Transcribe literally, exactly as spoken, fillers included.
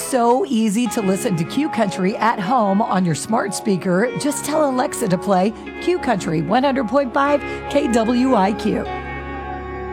so easy to listen to Q Country at home on your smart speaker. Just tell Alexa to play Q Country one hundred point five K W I Q.